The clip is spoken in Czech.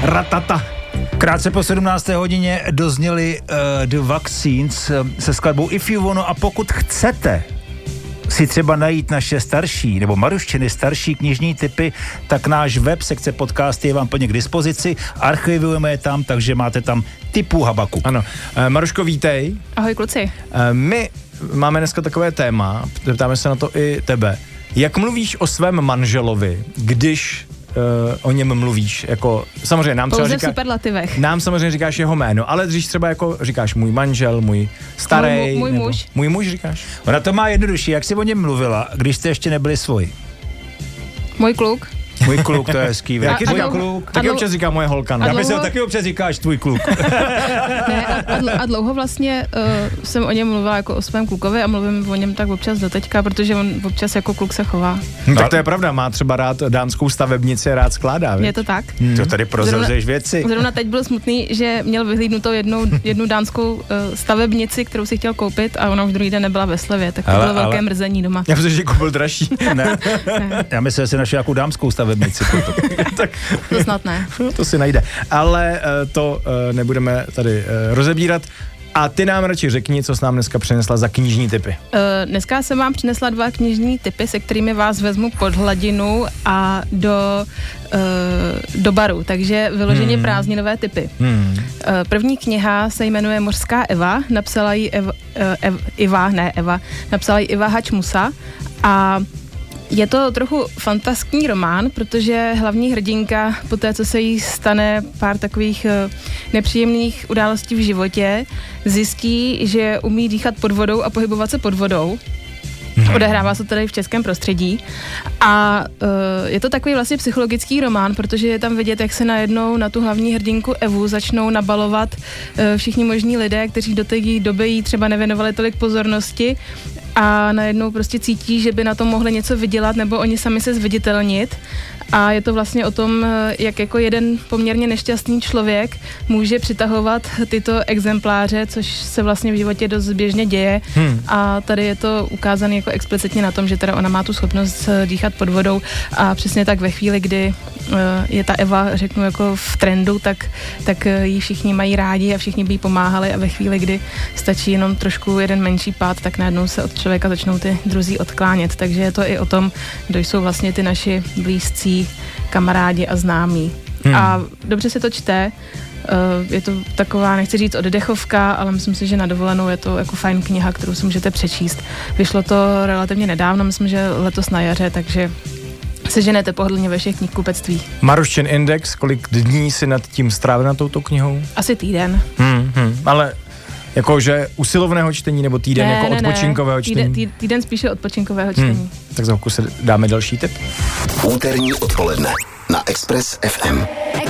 Ratata. Krátce po 17. hodině dozněli The Vaccines se skladbou If You Wanna, a pokud chcete si třeba najít naše starší, nebo Maruščiny starší knižní tipy, tak náš web, sekce podcasty je vám plně k dispozici, archivujeme je tam, takže máte tam typů habaku. Ano. Maruško, vítej. Ahoj kluci. My máme dneska takové téma, ptáme se na to i tebe. Jak mluvíš o svém manželovi, když o něm mluvíš? Jako, samozřejmě nám třeba v superlativech. Nám samozřejmě říkáš jeho jméno, ale když třeba jako říkáš můj manžel, můj starý, můj muž. Můj muž říkáš? Ona to má jednodušší. Jak jsi o něm mluvila, když jste ještě nebyli svoji? Můj kluk. Můj kluk, to je hezký. Taky občas říká moje holka. No. Já myslím, taky občas říkáš tvůj kluk. Ne, a dlouho vlastně jsem o něm mluvila jako o svém klukovi a mluvím o něm tak občas do teďka, protože on občas jako kluk se chová. Tak to je pravda, má třeba rád dánskou stavebnici a rád skládá. Je to tak? To tady prozrazuješ věci. Zrovna teď byl smutný, že měl vyhlídnutou jednu dánskou stavebnici, kterou si chtěl koupit, a ona už druhý den nebyla ve slevě, tak to bylo velké mrzení doma. Já myslím, že koupil dražší. Ne. Já myslím, že si našel nějakou dámskou stavebnici. Tak to snad ne. No, to si najde. Ale to nebudeme tady rozebírat. A ty nám radši řekni, co jsi nám dneska přinesla za knižní tipy. Dneska jsem vám přinesla 2 knižní tipy, se kterými vás vezmu pod hladinu a do baru, takže vyloženě prázdninové tipy. První kniha se jmenuje Mořská Eva, napsala ji napsala ji Eva Hačmusa a je to trochu fantaskní román, protože hlavní hrdinka po té, co se jí stane pár takových nepříjemných událostí v životě, zjistí, že umí dýchat pod vodou a pohybovat se pod vodou. Odehrává se tady v českém prostředí a je to takový vlastně psychologický román, protože je tam vidět, jak se najednou na tu hlavní hrdinku Evu začnou nabalovat všichni možní lidé, kteří do té doby jí třeba nevěnovali tolik pozornosti a najednou prostě cítí, že by na tom mohli něco vydělat nebo oni sami se zviditelnit. A je to vlastně o tom, jak jako jeden poměrně nešťastný člověk může přitahovat tyto exempláře, což se vlastně v životě dost běžně děje. A tady je to ukázané jako explicitně na tom, že teda ona má tu schopnost dýchat pod vodou a přesně tak ve chvíli, kdy je ta Eva, řeknu, jako v trendu, tak ji všichni mají rádi a všichni by jí pomáhali a ve chvíli, kdy stačí jenom trošku jeden menší pád, tak najednou se od člověka začnou ty druzí odklánět. Takže je to i o tom, kdo jsou vlastně ty naši blízcí kamarádi a známí. A dobře se to čte, je to taková, nechci říct oddechovka, ale myslím si, že na dovolenou je to jako fajn kniha, kterou si můžete přečíst. Vyšlo to relativně nedávno, myslím, že letos na jaře, takže seženete pohodlně ve všech knihkupectví. Maruščin Index, kolik dní si nad tím strávila touto knihou? Asi týden. Ale jakože usilovného čtení nebo týden jako odpočinkového čtení? Týden spíše odpočinkového čtení. Tak za chvilku se dáme další tip. Úterní odpoledne na Express FM.